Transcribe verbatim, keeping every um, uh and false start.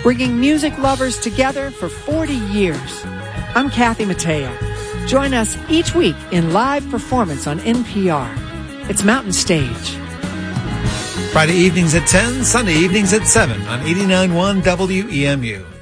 bringing music lovers together for forty years. I'm Kathy Mattea. Join us each week in live performance on N P R. It's Mountain Stage. Friday evenings at ten, Sunday evenings at seven on eighty-nine point one W E M U.